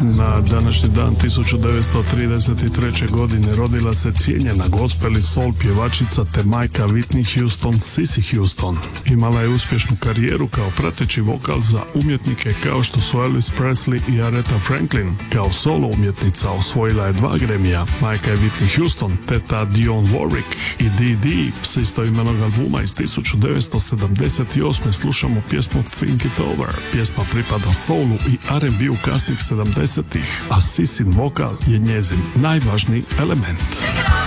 Na današnji dan 1933. godine rodila se cijenjena gospel i soul pjevačica te majka Whitney Houston, Cissy Houston. Imala je uspješnu karijeru kao prateći vokal za umjetnike kao što su Elvis Presley i Aretha Franklin. Kao solo umjetnica osvojila je 2 Grammy-a. Majka je Whitney Houston, teta Dionne Warwick i Dee Dee. S istoimenog albuma iz 1978. slušamo pjesmu Think It Over. Pjesma pripada soulu i R&B-u kasnih 70-ih, a Sissin vokal je njezin najvažniji element.